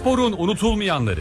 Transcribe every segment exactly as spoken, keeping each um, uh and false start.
Sporun unutulmayanları.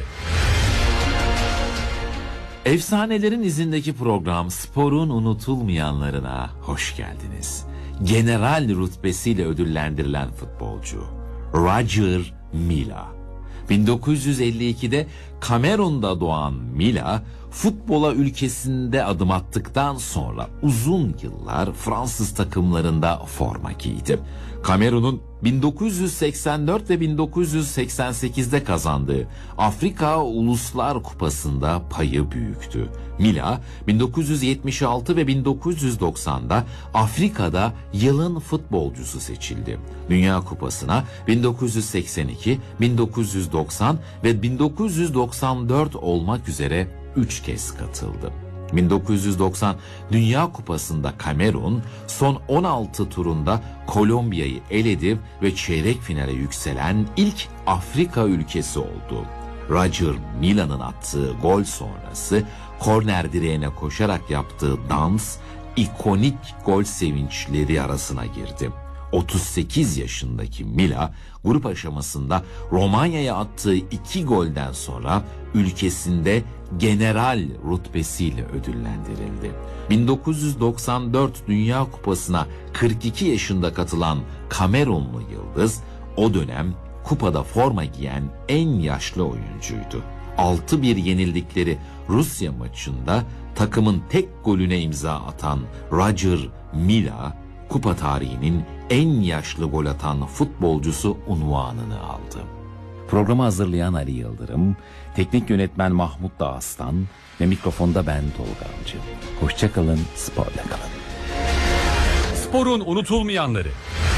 Efsanelerin izindeki program Sporun unutulmayanlarına hoş geldiniz. General rütbesiyle ödüllendirilen futbolcu Roger Milla. bin dokuz yüz elli ikide Kamerun'da doğan Milla, futbola ülkesinde adım attıktan sonra uzun yıllar Fransız takımlarında forma giydi. Kamerun'un bin dokuz yüz seksen dört ve bin dokuz yüz seksen sekizde kazandığı Afrika Uluslar Kupası'nda payı büyüktü. Milla, bin dokuz yüz yetmiş altı ve bin dokuz yüz doksanda Afrika'da yılın futbolcusu seçildi. Dünya Kupası'na bin dokuz yüz seksen iki, bin dokuz yüz doksan ve bin dokuz yüz doksan dört olmak üzere üç kez katıldı. bin dokuz yüz doksan Dünya Kupası'nda Kamerun son on altı turunda Kolombiya'yı eledi ve çeyrek finale yükselen ilk Afrika ülkesi oldu. Roger Milla'nın attığı gol sonrası korner direğine koşarak yaptığı dans ikonik gol sevinçleri arasına girdi. otuz sekiz yaşındaki Milla grup aşamasında Romanya'ya attığı iki golden sonra ülkesinde general rütbesiyle ödüllendirildi. bin dokuz yüz doksan dört Dünya Kupası'na kırk iki yaşında katılan Kamerunlu yıldız o dönem kupada forma giyen en yaşlı oyuncuydu. altı bir yenildikleri Rusya maçında takımın tek golüne imza atan Roger Milla, kupa tarihinin en yaşlı gol atan futbolcusu unvanını aldı. Programı hazırlayan Ali Yıldırım, teknik yönetmen Mahmut Dağıstan ve mikrofonda ben Tolga Avcı. Hoşça kalın, sporla kalın. Sporun unutulmayanları.